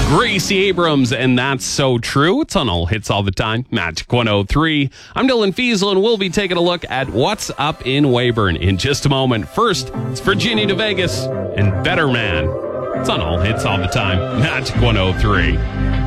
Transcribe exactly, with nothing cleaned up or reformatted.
Gracie Abrams, and that's so true. It's on All Hits All the Time. Magic one oh three. I'm Dylan Fiesel, and we'll be taking a look at what's up in Weyburn in just a moment. First, it's Virginia to Vegas and Better Man. It's on All Hits All the Time. Magic one oh three.